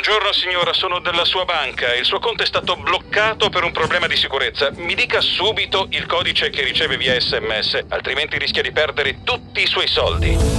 Buongiorno signora, sono della sua banca. Il suo conto è stato bloccato per un problema di sicurezza. Mi dica subito il codice che riceve via SMS, altrimenti rischia di perdere tutti i suoi soldi.